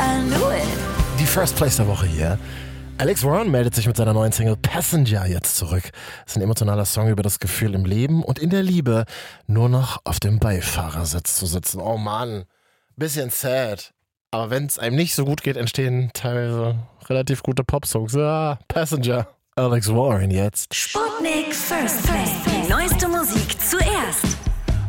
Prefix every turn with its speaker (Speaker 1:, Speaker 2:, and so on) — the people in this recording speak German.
Speaker 1: I knew it.
Speaker 2: Die First Place der Woche hier. Alex Warren meldet sich mit seiner neuen Single Passenger jetzt zurück. Das ist ein emotionaler Song über das Gefühl im Leben und in der Liebe, nur noch auf dem Beifahrersitz zu sitzen. Oh Mann, bisschen sad. Aber wenn es einem nicht so gut geht, entstehen teilweise relativ gute Popsongs. Ja, Passenger. Alex Warren jetzt.
Speaker 1: Sputnik First Place. Die neueste Musik zuerst.